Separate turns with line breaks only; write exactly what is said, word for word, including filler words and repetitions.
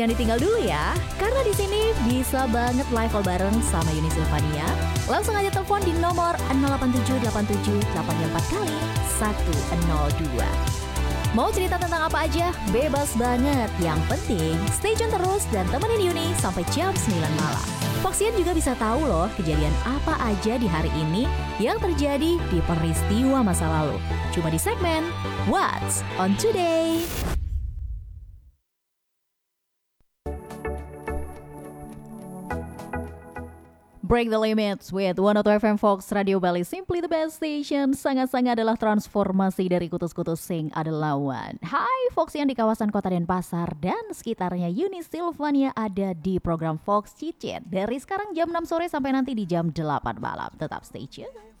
jangan ditinggal dulu ya, karena di sini bisa banget live call bareng sama Yuni Silvania. Langsung aja telepon di nomor nol delapan tujuh delapan tujuh delapan empat kali satu nol dua. Mau cerita tentang apa aja? Bebas banget. Yang penting stay tune terus dan temenin Yuni sampai jam sembilan malam. Foxian juga bisa tahu loh kejadian apa aja di hari ini yang terjadi di peristiwa masa lalu. Cuma di segmen What's on Today. Break the limits with one oh two F M Fox Radio Bali, simply the best station. Sangat-sangat adalah transformasi dari kutus-kutus sing ada lawan. Hai Fox yang di kawasan Kota Denpasar dan sekitarnya, Yuni Silvania ada di program Fox Cicit dari sekarang jam enam sore sampai nanti di jam delapan malam. Tetap stay tune.